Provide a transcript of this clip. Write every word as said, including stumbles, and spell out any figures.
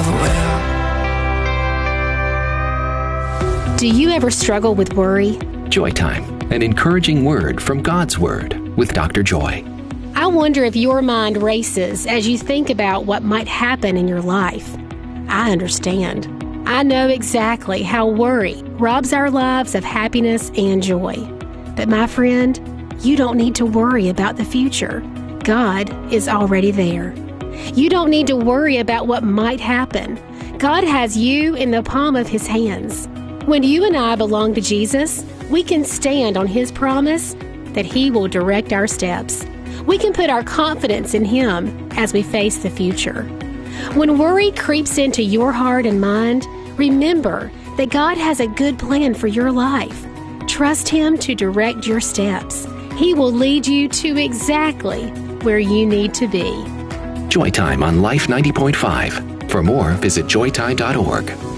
never will. Do you ever struggle with worry? Joy Time, an encouraging word from God's Word with Doctor Joy. I wonder if your mind races as you think about what might happen in your life. I understand. I know exactly how worry robs our lives of happiness and joy. But my friend, you don't need to worry about the future. God is already there. You don't need to worry about what might happen. God has you in the palm of His hands. When you and I belong to Jesus, we can stand on His promise that He will direct our steps. We can put our confidence in Him as we face the future. When worry creeps into your heart and mind, remember that God has a good plan for your life. Trust Him to direct your steps. He will lead you to exactly where you need to be. Joy Time on Life ninety point five. For more, visit joy time dot org.